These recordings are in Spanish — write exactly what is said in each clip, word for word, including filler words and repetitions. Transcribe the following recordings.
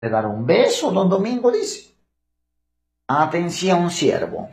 Le dará un beso, don Domingo dice. Atención, siervo.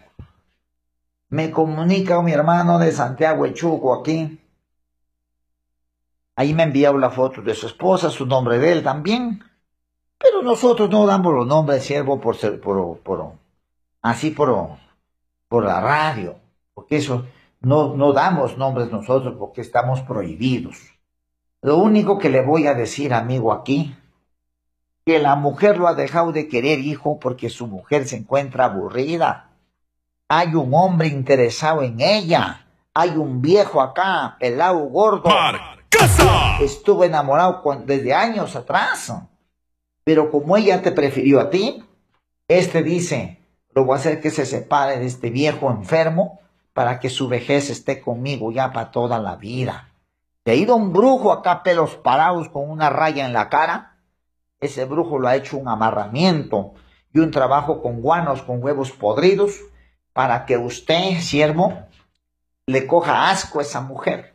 Me comunica mi hermano de Santiago Echuco aquí. Ahí me ha enviado la foto de su esposa, su nombre de él también. Pero nosotros no damos los nombres, siervo, por ser, por, por, así por, por la radio. Porque eso, no, no damos nombres nosotros porque estamos prohibidos. Lo único que le voy a decir, amigo, aquí, que la mujer lo ha dejado de querer, hijo, porque su mujer se encuentra aburrida. Hay un hombre interesado en ella. Hay un viejo acá, pelado, gordo. ¡Marcasa! Estuvo enamorado con, desde años atrás. Pero como ella te prefirió a ti, este dice, lo voy a hacer que se separe de este viejo enfermo para que su vejez esté conmigo ya para toda la vida. Te ha ido un brujo acá, pelos parados, con una raya en la cara. Ese brujo lo ha hecho un amarramiento y un trabajo con guanos, con huevos podridos, para que usted, siervo, le coja asco a esa mujer.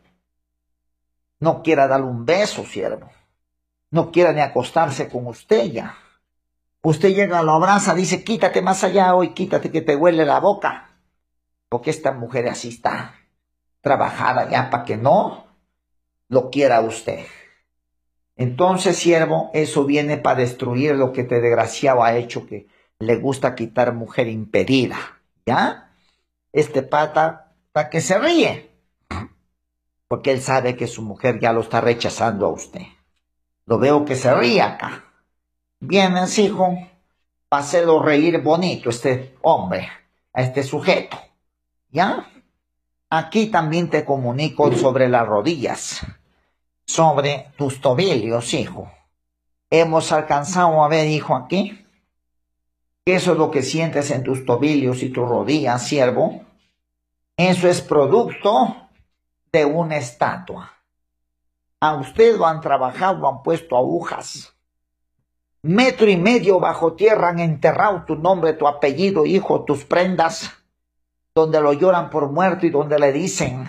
No quiera darle un beso, siervo. No quiera ni acostarse con usted ya. Usted llega, lo abraza, dice, quítate más allá hoy, quítate que te huele la boca. Porque esta mujer así está trabajada ya para que no lo quiera usted. Entonces, siervo, eso viene para destruir lo que te desgraciado ha hecho, que le gusta quitar mujer impedida, ¿ya? Este pata, para que se ríe, porque él sabe que su mujer ya lo está rechazando a usted. Lo veo que se ríe acá. Vienes, hijo, para hacerlo reír bonito este hombre, a este sujeto, ¿ya? Aquí también te comunico sobre las rodillas, sobre tus tobillos, hijo. Hemos alcanzado a ver, hijo, aquí, que eso es lo que sientes en tus tobillos y tus rodillas, siervo. Eso es producto de una estatua. A usted lo han trabajado, lo han puesto agujas. Metro y medio bajo tierra han enterrado tu nombre, tu apellido, hijo, tus prendas, donde lo lloran por muerto y donde le dicen,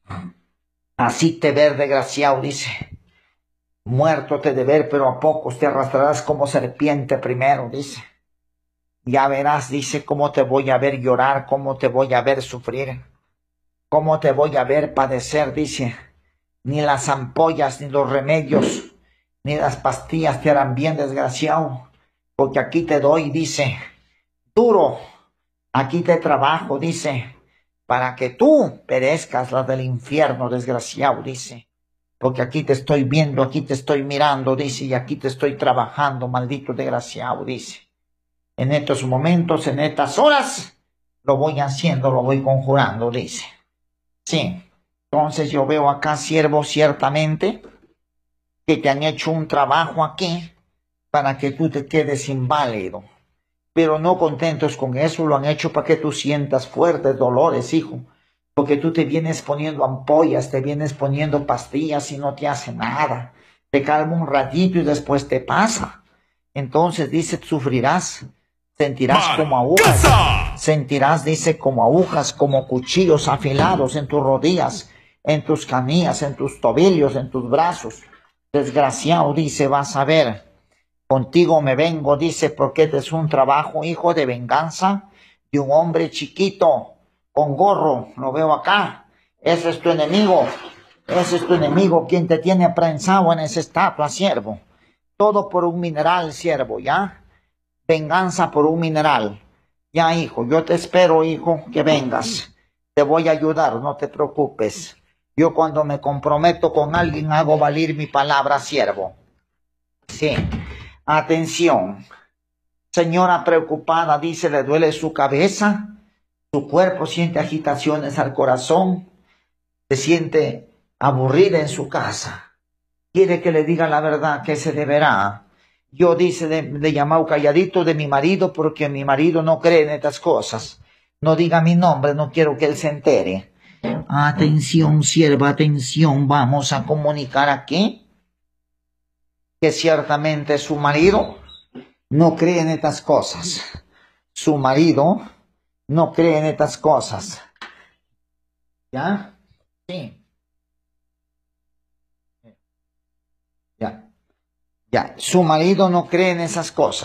así te ver, desgraciado, dice. Muerto te de ver, pero a pocos te arrastrarás como serpiente primero, dice. Ya verás, dice, cómo te voy a ver llorar, cómo te voy a ver sufrir, cómo te voy a ver padecer, dice. Ni las ampollas, ni los remedios, ni las pastillas te harán bien, desgraciado, porque aquí te doy, dice, duro, aquí te trabajo, dice, para que tú perezcas la del infierno, desgraciado, dice. Porque aquí te estoy viendo, aquí te estoy mirando, dice, y aquí te estoy trabajando, maldito desgraciado, dice. En estos momentos, en estas horas, lo voy haciendo, lo voy conjurando, dice. Sí, entonces yo veo acá, siervo, ciertamente, que te han hecho un trabajo aquí para que tú te quedes inválido. Pero no contentos con eso, lo han hecho para que tú sientas fuertes dolores, hijo. Porque tú te vienes poniendo ampollas, te vienes poniendo pastillas y no te hace nada. Te calma un ratito y después te pasa. Entonces, dice, sufrirás, sentirás como agujas. Sentirás, dice, como agujas, como cuchillos afilados en tus rodillas, en tus canillas, en tus tobillos, en tus brazos. Desgraciado, dice, vas a ver. Contigo me vengo, dice, porque este es un trabajo, hijo, de venganza de un hombre chiquito, con gorro, lo veo acá. Ese es tu enemigo, ese es tu enemigo, quien te tiene prensado en esa estatua, siervo. Todo por un mineral, siervo, ¿ya? Venganza por un mineral. Ya, hijo, yo te espero, hijo, que vengas. Te voy a ayudar, no te preocupes. Yo cuando me comprometo con alguien hago valer mi palabra, siervo. Sí. Atención. Señora preocupada, dice, le duele su cabeza. Su cuerpo siente agitaciones al corazón, se siente aburrida en su casa. Quiere que le diga la verdad, que se deberá. Yo, dice, le, le llamado calladito de mi marido porque mi marido no cree en estas cosas. No diga mi nombre, no quiero que él se entere. Atención, sierva, atención, vamos a comunicar aquí que ciertamente su marido no cree en estas cosas. Su marido no cree en estas cosas. ¿Ya? Sí. Ya. Ya, su marido no cree en esas cosas.